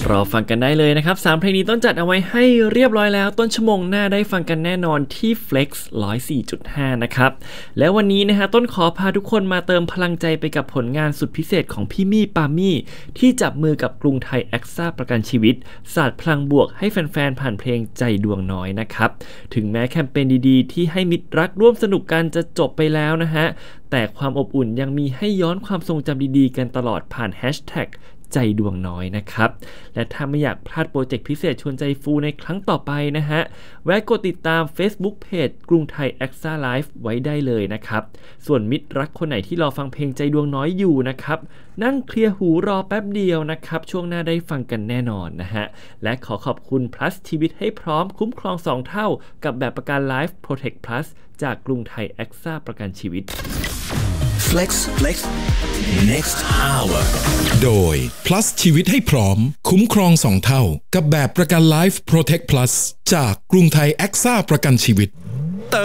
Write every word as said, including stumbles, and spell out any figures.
รอฟังกันได้เลยนะครับสามเพลงนี้ต้นจัดเอาไว้ให้เรียบร้อยแล้วต้นชั่วโมงหน้าได้ฟังกันแน่นอนที่ Flex หนึ่งร้อยสี่จุดห้า นะครับแล้ววันนี้นะฮะต้นขอพาทุกคนมาเติมพลังใจไปกับผลงานสุดพิเศษของพี่มี่ปามี่ที่จับมือกับกรุงไทยแอ็กซ่าประกันชีวิตสาดพลังบวกให้แฟนๆผ่านเพลงใจดวงน้อยนะครับถึงแม้แคมเปญดีๆที่ให้มิตรรักร่วมสนุกกันจะจบไปแล้วนะฮะแต่ความอบอุ่นยังมีให้ย้อนความทรงจำดีๆกันตลอดผ่านแฮชแท็กใจดวงน้อยนะครับและถ้าไม่อยากพลาดโปรเจกต์พิเศษชวนใจฟูในครั้งต่อไปนะฮะแวะกดติดตาม Facebook Page กรุงไทย เอ็กซ่า Live ไว้ได้เลยนะครับส่วนมิตรรักคนไหนที่รอฟังเพลงใจดวงน้อยอยู่นะครับนั่งเคลียร์หูรอแป๊บเดียวนะครับช่วงหน้าได้ฟังกันแน่นอนนะฮะและขอขอบคุณ plus ชีวิตให้พร้อมคุ้มครองสองเท่ากับแบบประกัน Life Protect Plus จากกรุงไทย เอ็กซ่า ประกันชีวิต Flex Flex Next Hour โดย plus ชีวิตให้พร้อมคุ้มครองสองเท่ากับแบบประกัน Life Protect Plus จากกรุงไทย เอ็กซ่า ประกันชีวิต